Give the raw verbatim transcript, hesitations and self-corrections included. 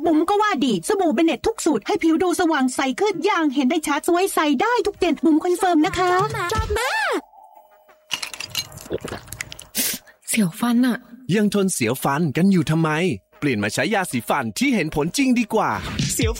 บุ๋มก็ว่าดีสบู่เบเน็ตทุกสูตรให้ผิวดูสว่างใสขึ้นอย่างเห็นได้ชัดสวยใสได้ทุกเดือนบุ๋มคอนเฟิร์มนะคะชอบมากเสียวฟันอะยังทนเสียวฟันกันอยู่ทำไมเปลี่ยนมาใช้ยาสีฟันที่เห็นผลจริงดีกว่าเสียว